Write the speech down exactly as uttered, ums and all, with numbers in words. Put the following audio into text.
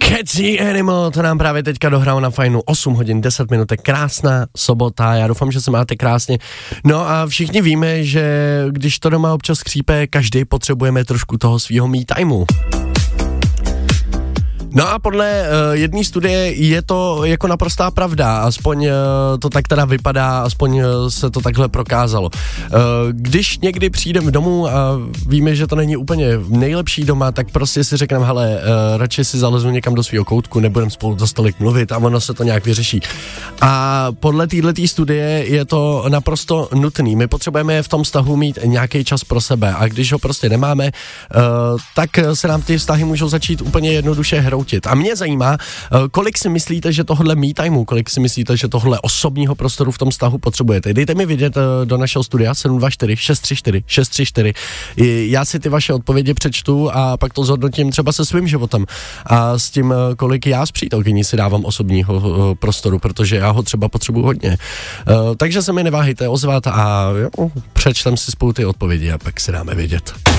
Cat the Animal, to nám právě teďka dohrál na fajnu osm hodin deset minutek, krásná sobota, já doufám, že se máte krásně. No a všichni víme, že když to doma občas skřípe, každý potřebujeme trošku toho svýho me timeu. No a podle uh, jedné studie je to jako naprostá pravda, aspoň uh, to tak teda vypadá, aspoň uh, se to takhle prokázalo. Uh, když někdy přijdeme domů a víme, že to není úplně nejlepší doma, tak prostě si řekneme, hele, uh, radši si zalezu někam do svého koutku, nebudem spolu za stolik mluvit a ono se to nějak vyřeší. A podle této studie je to naprosto nutný. My potřebujeme v tom vztahu mít nějaký čas pro sebe a když ho prostě nemáme, uh, tak se nám ty vztahy můžou začít úplně jednoduše hroutit. A mě zajímá, kolik si myslíte, že tohle me timeu, kolik si myslíte, že tohle osobního prostoru v tom vztahu potřebujete. Dejte mi vidět do našeho studia sedm dva čtyři šest tři čtyři šest tři čtyři. Já si ty vaše odpovědi přečtu a pak to zhodnotím třeba se svým životem a s tím, kolik já s přítelkyní si dávám osobního prostoru, protože já ho třeba potřebuji hodně. Takže se mi neváhejte ozvat a jo, přečtem si spolu ty odpovědi a pak si dáme vědět.